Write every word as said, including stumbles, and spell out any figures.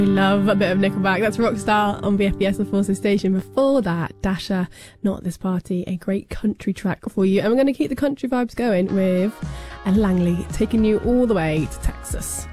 We love a bit of Nickelback. That's Rockstar on B F B S, the Forces Station. Before that, Dasher, Not This Party, a great country track for you. And we're going to keep the country vibes going with Langley, taking you all the way to Texas.